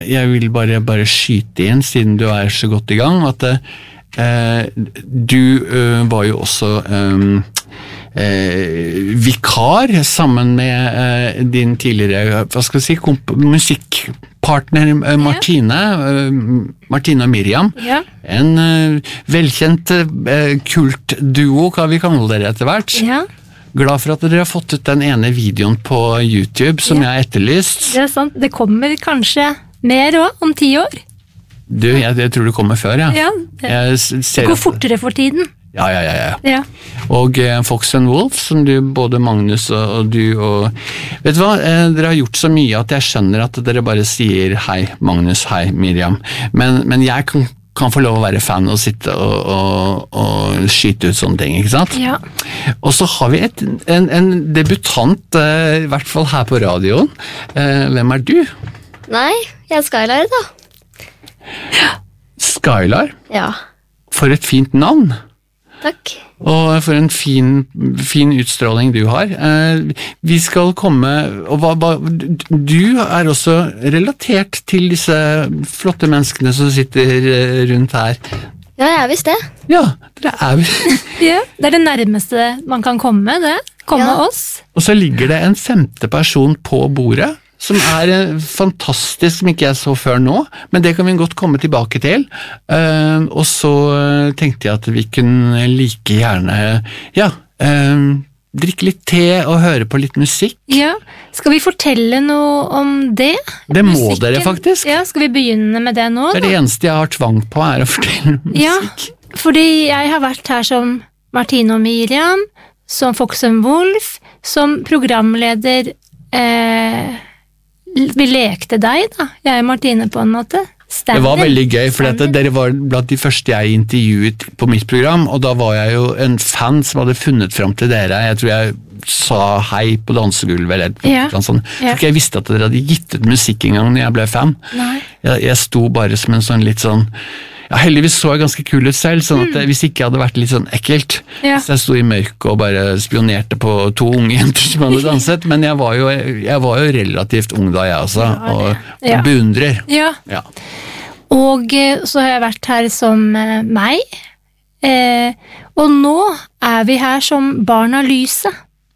Jeg vil bare skyte inn, siden du så godt I gang, at du var jo også vikar sammen med din tidligere, hva skal jeg si, musikkpartner Martine og Miriam. Ja. En velkjent kultduo, kan vi kalle dere etter hvert. Ja. Glad for at dere har fått ut den ene videoen på YouTube som jeg etterlyst. Det sant, det kommer kanskje mer også, om 10 år. Jeg tror det kommer før, ja. Det går fortere for tiden. Ja. Og Fox and Wolf, som både Magnus og du og... Vet du hva, dere har gjort så mye at jeg skjønner at dere bare sier hei Magnus, hei Miriam. Men jeg kan få lov å være fan og sitte og skyte ut sånne ting, ikke sant? Ja. Og så har vi en debutant, I hvert fall her på radioen. Hvem du? Nei, jeg Skylar da. Skylar? Ja. For et fint navn. Takk. Og for en fin utstråling du har. Vi skal komme, og du også relatert til disse flotte menneskene som sitter rundt her. Ja, jeg visst det. Ja, dere vi. Ja, det det nærmeste man kan komme, det. Komme oss. Og så ligger det en 5. person på bordet, som fantastisk, som ikke jeg så før nå, men det kan vi godt komme tilbake til. Og så tenkte jeg at vi kunne like gjerne, drikke litt te og høre på litt musikk. Ja, skal vi fortelle noe om det? Det må musikken. Dere faktisk. Ja, skal vi begynne med det nå? Det det eneste jeg har tvang på å fortelle musikk. Ja, fordi jeg har vært her som Martine og Miriam, som Fox and Wolf, som programleder vi lekte deg da, jeg og Martine på en måte. Stand-in. Det var veldig gøy, for dere var blant de første jeg intervjuet på mitt program, og da var jeg jo en fan som hadde funnet frem til dere. Jeg tror jeg sa hei på dansegulvet, eller sånn. Jeg tror ikke jeg visste at dere hadde gitt ut musikk en gang når jeg ble fan. Nei. Jeg sto bare som en sånn litt sånn, heldigvis så jeg ganske kul ut selv, sånn at hvis ikke hadde vært litt sånn ekkelt, så jeg sto I mørket og bare spionerte på 2 unge jenter som hadde danset, men jeg var jo relativt ung da jeg også, og beundrer. Ja. Og så har jeg vært her som meg, og nå vi her som Barn av lyset.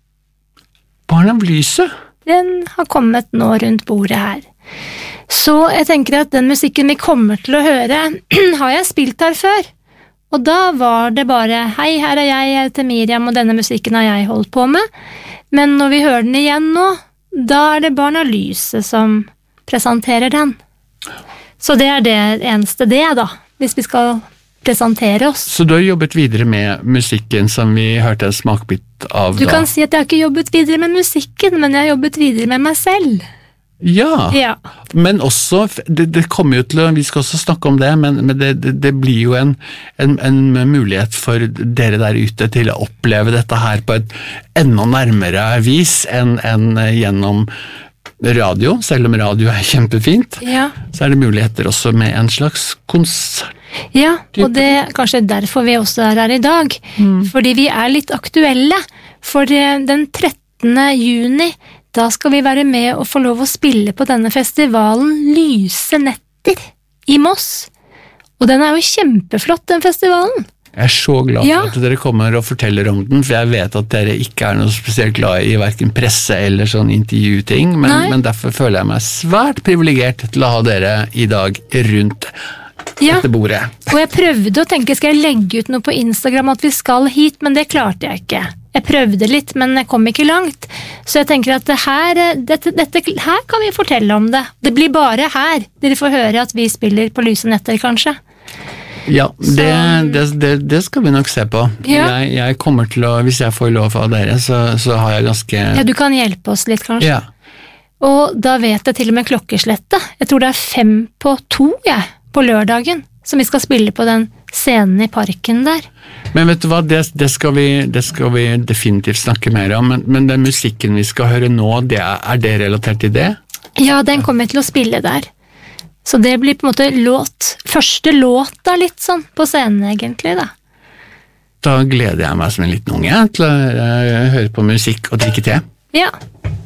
Barn av lyset? Den har kommet nå rundt bordet her. Så jeg tenker at den musikken vi kommer til å høre har jeg spilt her før, og da var det bare hei, her jeg heter Miriam, og denne musikken har jeg holdt på med, men når vi hører den igjen nå, da det Barn av lyset som presenterer den. Så det det eneste det da, hvis vi skal presentere oss. Så du har jobbet videre med musikken som vi hørte en smakbit av da? Du kan si at jeg har ikke jobbet videre med musikken, men jeg har jobbet videre med meg selv. Ja, men også, det kommer jo til å, vi skal også snakke om det, men det blir jo en mulighet for dere der ute til å oppleve dette her på et enda nærmere vis enn gjennom radio, selv om radio kjempefint, så det muligheter også med en slags konsert. Ja, og det kanskje derfor vi også her I dag, fordi vi litt aktuelle, for den 13. juni, da skal vi være med og få lov å spille på denne festivalen Lyse netter I Moss. Og den jo kjempeflott, den festivalen. Jeg så glad for at dere kommer og forteller om den, for jeg vet at dere ikke noe spesielt glad I hverken presse eller sånn intervjuting, men derfor føler jeg meg svært privilegert til å ha dere I dag rundt dette bordet. Og jeg prøvde å tenke, skal jeg legge ut noe på Instagram at vi skal hit, men det klarte jeg ikke. Jeg prøvde litt, men jeg kom ikke langt. Så jeg tenker at her kan vi fortelle om det. Det blir bare her. Dere får høre at vi spiller på Lyse netter, kanskje. Ja, det skal vi nok se på. Jeg kommer til å, hvis jeg får lov av dere, så har jeg ganske... Ja, du kan hjelpe oss litt, kanskje. Ja. Og da vet jeg til og med klokkeslettet. Jeg tror det 1:55, på lørdagen, som vi skal spille på den scenen I parken der. Men vet du hva, det skal vi definitivt snakke mer om, men den musikken vi skal høre nå, det det relatert til det? Ja, den kommer jeg til å spille der. Så det blir på en måte første låta litt sånn på scenen egentlig da. Da gleder jeg meg som en liten unge til å høre på musikk og drikke te. Ja.